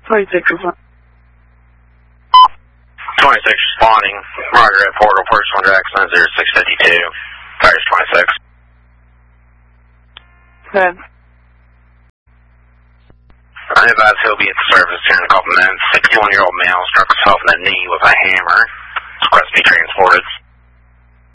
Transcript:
26 responding. 26 responding. Margaret, Portal, Personal Jackson, 0652. Tires 26. Good. I advise he'll be at the service here in a couple minutes. 61-year-old male struck himself in the knee with a hammer. Request to be transported.